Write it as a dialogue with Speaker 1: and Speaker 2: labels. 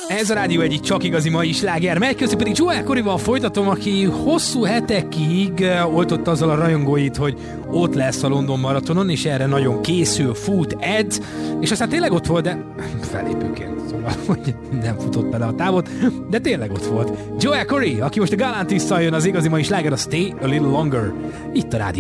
Speaker 1: Ez a Rádió egyik csak igazi mai sláger. Megy közben pedig Joel Corryval folytatom, aki hosszú hetekig oltotta azzal a rajongóit, hogy ott lesz a London maratonon, és erre nagyon készül, fut, edz, és aztán tényleg ott volt, de felépőként, szóval, hogy nem futott bele a távot, de tényleg ott volt. Joel Corry, aki most a Galantisszal jön, az igazi mai sláger, a Stay a Little Longer. Itt a Rádió.